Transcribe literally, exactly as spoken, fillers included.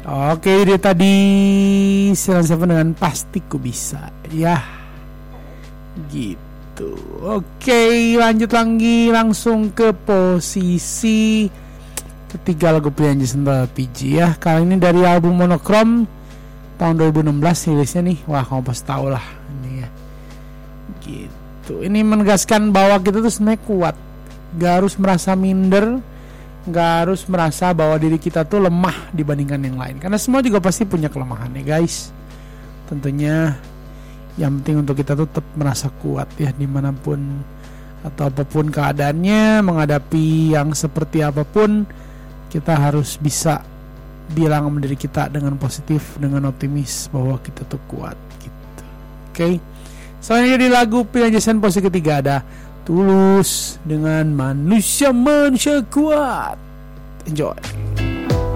Oke, dia tadi Sheila Seven dengan Pasti Ku Bisa. Ya, gitu. Oke, lanjut lagi langsung ke posisi ketiga lagu pilihan Jason P G ya. Kali ini dari album Monochrome tahun dua ribu enam belas rilisnya nih. Wah, kamu pasti tahu lah ini ya. Gitu. Ini menegaskan bahwa kita tuh sebenarnya kuat. Gak harus merasa minder, gak harus merasa bahwa diri kita tuh lemah dibandingkan yang lain. Karena semua juga pasti punya kelemahan ya guys. Tentunya yang penting untuk kita tuh tetap merasa kuat ya dimanapun atau apapun keadaannya, menghadapi yang seperti apapun, kita harus bisa bilang sama diri kita dengan positif, dengan optimis bahwa kita tuh kuat gitu. Oke okay? Soalnya di lagu pilihan Jason posisi ketiga ada Tulus dengan Manusia Manusia Kuat. Enjoy.